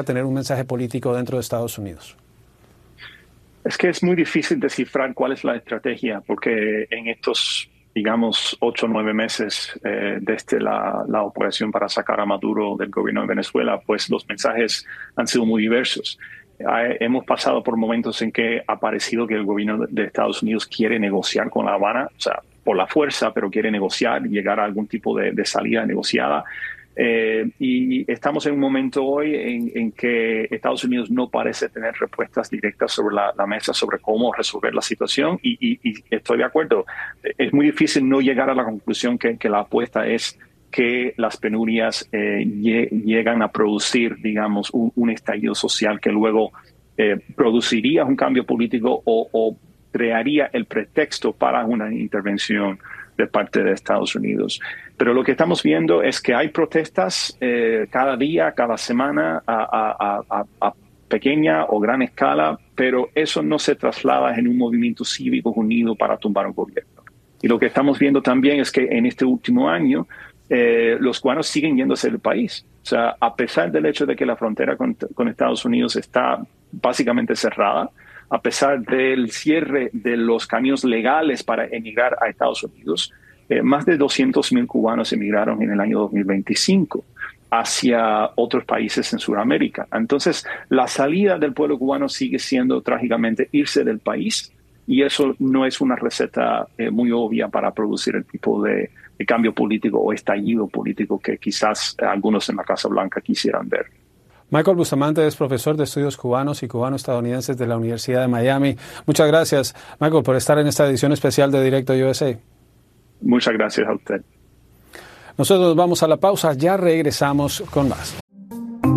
tener un mensaje político dentro de Estados Unidos? Es que es muy difícil descifrar cuál es la estrategia, porque en estos, digamos, 8 o 9 meses desde la operación para sacar a Maduro del gobierno de Venezuela, pues los mensajes han sido muy diversos. Hemos pasado por momentos en que ha parecido que el gobierno de Estados Unidos quiere negociar con La Habana, o sea, por la fuerza, pero quiere negociar, llegar a algún tipo de salida negociada. Y estamos en un momento hoy en que Estados Unidos no parece tener respuestas directas sobre la mesa sobre cómo resolver la situación y estoy de acuerdo. Es muy difícil no llegar a la conclusión que la apuesta es que las penurias llegan a producir, digamos, un estallido social que luego produciría un cambio político o crearía el pretexto para una intervención de parte de Estados Unidos. Pero lo que estamos viendo es que hay protestas cada día, cada semana, a pequeña o gran escala, pero eso no se traslada en un movimiento cívico unido para tumbar un gobierno. Y lo que estamos viendo también es que en este último año los cubanos siguen yéndose del país. O sea, a pesar del hecho de que la frontera con Estados Unidos está básicamente cerrada, a pesar del cierre de los caminos legales para emigrar a Estados Unidos, más de 200,000 cubanos emigraron en el año 2025 hacia otros países en Sudamérica. Entonces, la salida del pueblo cubano sigue siendo trágicamente irse del país y eso no es una receta muy obvia para producir el tipo de cambio político o estallido político que quizás algunos en la Casa Blanca quisieran ver. Michael Bustamante es profesor de estudios cubanos y cubano-estadounidenses de la Universidad de Miami. Muchas gracias, Michael, por estar en esta edición especial de Directo USA. Muchas gracias a usted. Nosotros vamos a la pausa, ya regresamos con más.